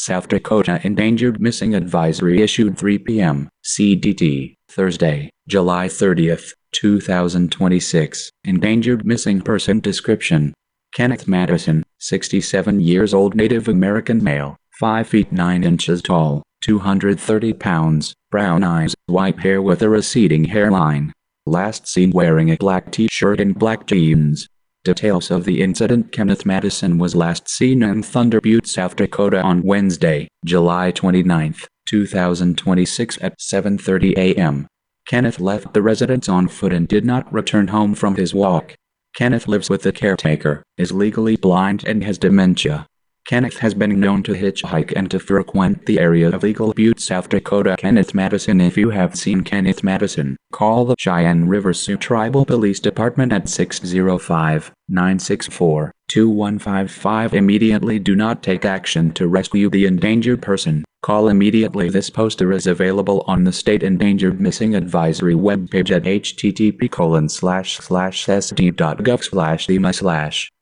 South Dakota Endangered Missing Advisory issued 3 p.m. CDT, Thursday, July 30th, 2026. Endangered Missing Person Description: Kenneth Madison, 67 years old, Native American male, 5 feet 9 inches tall, 230 pounds, brown eyes, white hair with a receding hairline. Last seen wearing a black t-shirt and black jeans. Details of the incident: Kenneth Madison was last seen in Thunder Butte, South Dakota on Wednesday, July 29, 2026 at 7:30 a.m. Kenneth left the residence on foot and did not return home from his walk. Kenneth lives with a caretaker, is legally blind, and has dementia. Kenneth has been known to hitchhike and to frequent the area of Eagle Butte, South Dakota. Kenneth Madison. If you have seen Kenneth Madison, call the Cheyenne River Sioux Tribal Police Department at 605-964-2155 immediately. Do not take action to rescue the endangered person. Call immediately. This poster is available on the State Endangered Missing Advisory webpage at http://sd.gov/thema/